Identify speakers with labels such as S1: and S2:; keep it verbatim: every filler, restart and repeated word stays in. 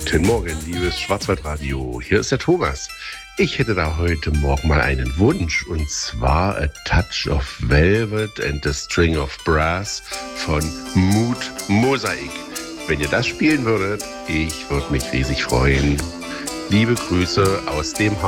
S1: Guten Morgen, liebes Schwarzwaldradio. Hier ist der Thomas. Ich hätte da heute Morgen mal einen Wunsch, und zwar A Touch of Velvet and a String of Brass von Mood Mosaik. Wenn ihr das spielen würdet, ich würde mich riesig freuen. Liebe Grüße aus dem Haus.